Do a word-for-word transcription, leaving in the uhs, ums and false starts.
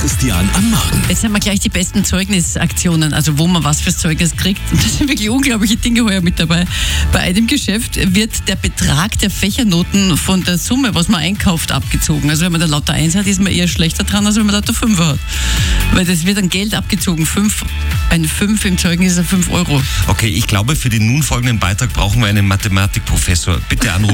Christian am Morgen. Jetzt haben wir gleich die besten Zeugnisaktionen, also wo man was fürs Zeugnis kriegt. Und da sind wirklich unglaubliche Dinge heuer mit dabei. Bei einem Geschäft wird der Betrag der Fächernoten von der Summe, was man einkauft, abgezogen. Also wenn man da lauter eins hat, ist man eher schlechter dran, als wenn man lauter fünf hat. Weil das wird an Geld abgezogen. Fünf, ein fünf im Zeugnis ist fünf Euro. Okay, ich glaube, für den nun folgenden Beitrag brauchen wir einen Mathematikprofessor. Bitte anrufen.